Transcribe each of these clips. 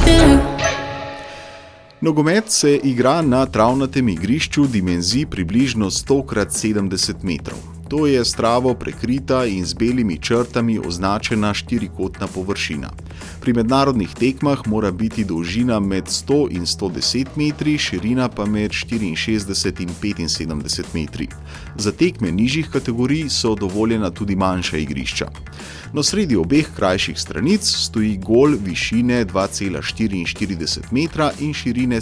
still. Nogomet se igra na travnatem igrišču dimenzij približno 100x70 metrov. To je s travo prekrita in z belimi črtami označena štirikotna površina. Pri mednarodnih tekmah mora biti dolžina med 100 in 110 metri, širina pa med 64 in 75 metri. Za tekme nižjih kategorij so dovoljena tudi manjša igrišča. Na sredi obeh krajših stranic stoji gol višine 2,44 metra in širine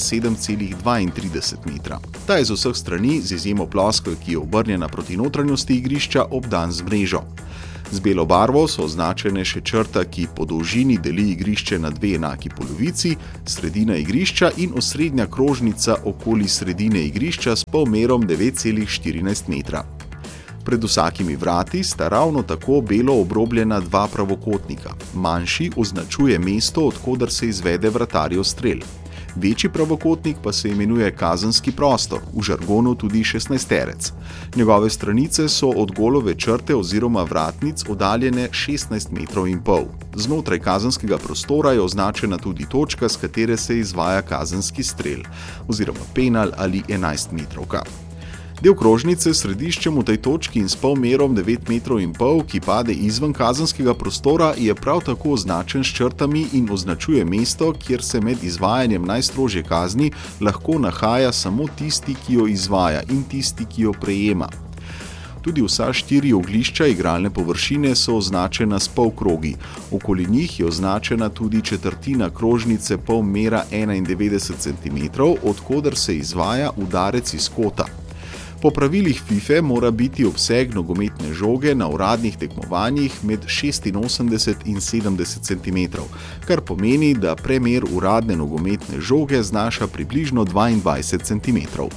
7,32 metra. Ta je z vseh strani, z izjemo ploskve, ki je obrnjena proti notranjosti igrišča, obdan z mrežo. Z belo barvo so označene še črta, ki po dolžini deli igrišče na dve enaki polovici, sredina igrišča in osrednja krožnica okoli sredine igrišča s polmerom 9,14 metra. Pred vsakimi vrati sta ravno tako belo obrobljena dva pravokotnika. Manjši označuje mesto, od koder se izvede vratarjev strel. Večji pravokotnik pa se imenuje kazenski prostor, v žargonu tudi 16-terec. Njegove stranice so od golove črte oziroma vratnic oddaljene 16,5 metrov. Znotraj kazenskega prostora je označena tudi točka, s katere se izvaja kazenski strel, oziroma penal ali 11-metrovka. Del krožnice s središčem v tej točki in s polmerom 9,5 metrov, ki pade izven kazenskega prostora, je prav tako označen s črtami in označuje mesto, kjer se med izvajanjem najstrožje kazni lahko nahaja samo tisti, ki jo izvaja, in tisti, ki jo prejema. Tudi vsa 4 oglišča igralne površine so označena s polkrogi. Okoli njih je označena tudi četrtina krožnice polmera 91 cm, od koder se izvaja udarec iz kota. Po pravilih FIFA mora biti obseg nogometne žoge na uradnih tekmovanjih med 86 in 70 cm, kar pomeni, da premer uradne nogometne žoge znaša približno 22 cm.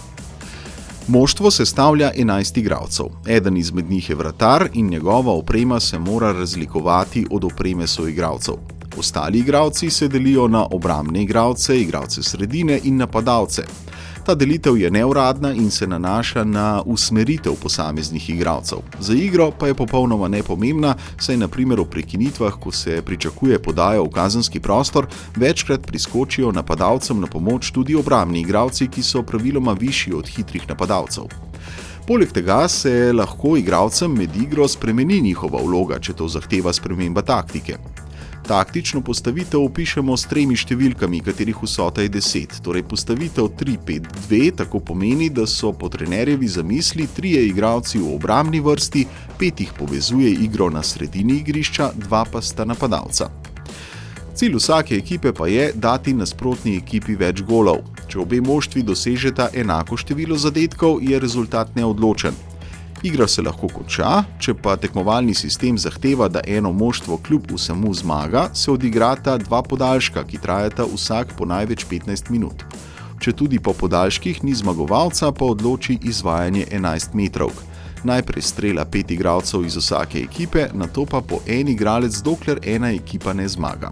Moštvo sestavlja 11 igralcev. Eden izmed njih je vratar in njegova oprema se mora razlikovati od opreme soigralcev. Ostali igralci se delijo na obrambne igralce, igralce sredine in napadalce. Ta delitev je neuradna in se nanaša na usmeritev posameznih igralcev. Za igro pa je popolnoma nepomembna, saj na primer v prekinitvah, ko se pričakuje podaja v kazenski prostor, večkrat priskočijo napadalcem na pomoč tudi obrambni igralci, ki so praviloma višji od hitrih napadalcev. Poleg tega se lahko igralcem med igro spremeni njihova vloga, če to zahteva sprememba taktike. Taktično postavitev opišemo s 3 številkami, katerih vsota je 10, torej postavitev 3-5-2 tako pomeni, da so po trenerjevi zamisli 3 igralci v obrambni vrsti, 5 jih povezuje igro na sredini igrišča, 2 pa sta napadalca. Cilj vsake ekipe pa je dati nasprotni ekipi več golov. Če obe moštvi dosežeta enako število zadetkov, je rezultat neodločen. Igra se lahko konča, če pa tekmovalni sistem zahteva, da eno moštvo kljub vsemu zmaga, se odigrata 2 podaljška, ki trajata vsak po največ 15 minut. Če tudi po podaljških ni zmagovalca, pa odloči izvajanje 11 metrovk. Najprej strela 5 igralcev iz vsake ekipe, nato pa po en igralec, dokler ena ekipa ne zmaga.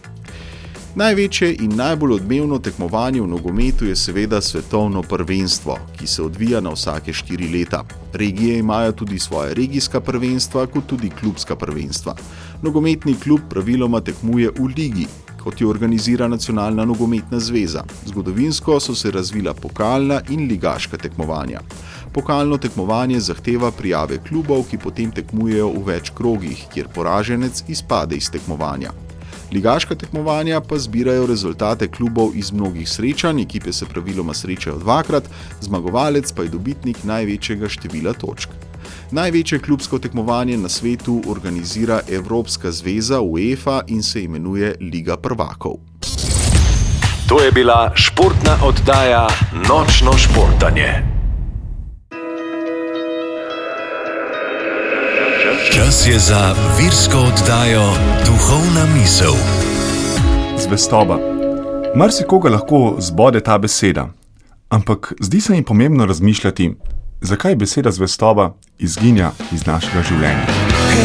Največje in najbolj odmevno tekmovanje v nogometu je seveda svetovno prvenstvo, ki se odvija na vsake 4 leta. Regije imajo tudi svoje regijska prvenstva, kot tudi klubska prvenstva. Nogometni klub praviloma tekmuje v ligi, kot jo organizira Nacionalna nogometna zveza. Zgodovinsko so se razvila pokalna in ligaška tekmovanja. Pokalno tekmovanje zahteva prijave klubov, ki potem tekmujejo v več krogih, kjer poraženec izpade iz tekmovanja. Ligaška tekmovanja pa zbirajo rezultate klubov iz mnogih srečanj, ekipe se praviloma srečajo 2-krat, zmagovalec pa je dobitnik največjega števila točk. Največje klubsko tekmovanje na svetu organizira Evropska zveza UEFA in se imenuje Liga prvakov. To je bila športna oddaja Nočno športanje. Čas je za virsko oddajo Duhovna misel. Zvestoba. Marsikoga lahko zbode ta beseda, ampak zdi se mi pomembno razmišljati, zakaj beseda zvestoba izginja iz našega življenja.